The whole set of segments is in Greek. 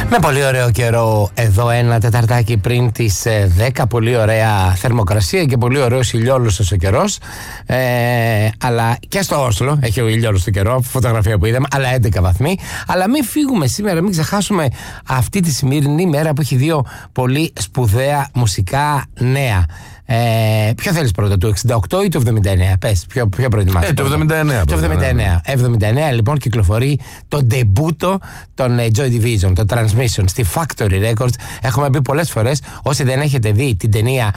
Με πολύ ωραίο καιρό εδώ, ένα τεταρτάκι πριν τις 10. Πολύ ωραία θερμοκρασία και πολύ ωραίος ηλιόλουστος ο καιρός. Αλλά και στο Όσλο έχει ο ηλιόλουστο καιρό, φωτογραφία που είδαμε, αλλά 11 βαθμοί. Αλλά μην φύγουμε σήμερα, μην ξεχάσουμε αυτή τη σημερινή μέρα που έχει δύο πολύ σπουδαία μουσικά νέα. Ποιο θέλεις πρώτα, το 68 ή το 79? Πες, ποιο προετοιμάσαι? Το 79. Το 79 λοιπόν κυκλοφορεί το ντεμπούτο των Joy Division, το Transmission, στη Factory Records. Έχουμε πει πολλές φορές, όσοι δεν έχετε δει την ταινία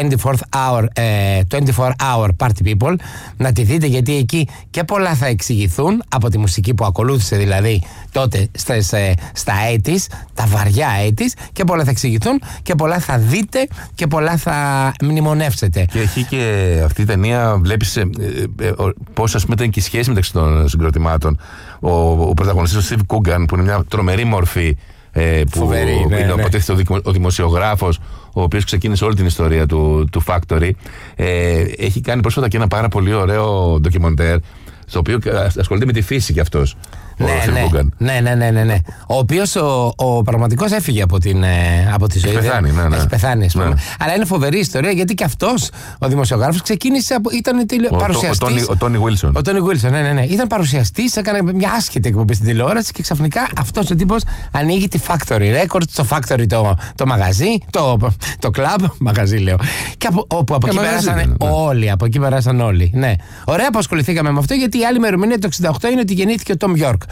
24 Hour Party People, να τη δείτε, γιατί εκεί και πολλά θα εξηγηθούν από τη μουσική που ακολούθησε δηλαδή τότε στα 80's, τα βαριά 80's, και πολλά θα εξηγηθούν και πολλά θα δείτε και πολλά θα μνημονεύσετε. Και έχει και αυτή η ταινία, βλέπεις πώς, ας πούμε, ήταν και η σχέση μεταξύ των συγκροτημάτων. Ο πρωταγωνιστής, ο Steve Coogan, που είναι μια τρομερή μορφή, που φοβερή, είναι ο δημοσιογράφος, ο οποίος ξεκίνησε όλη την ιστορία του Factory. Έχει κάνει πρόσφατα και ένα πάρα πολύ ωραίο ντοκιμοντέρ, στο οποίο ασχολείται με τη φύση κι αυτός. Ναι. Ο οποίος ο πραγματικός έφυγε από τη ζωή. Έχει πεθάνει, ας πούμε. Αλλά είναι φοβερή ιστορία, γιατί και αυτός ο δημοσιογράφος ξεκίνησε ήταν παρουσιαστής. Ο Τόνι Βίλσον. Ο Τόνι Βίλσον, ναι. Ήταν παρουσιαστής, έκανε μια άσχετη εκπομπή στην τηλεόραση και ξαφνικά αυτός ο τύπος ανοίγει τη Factory Records, το Factory το μαγαζί, το club, μαγαζί λέω. Και από εκεί περάσανε όλοι. Από εκεί περάσαν όλοι. Ναι. Ωραία που ασχοληθήκαμε με αυτό, γιατί η άλλη ημερομηνία το 68 είναι ότι γεννήθηκε ο Tom York.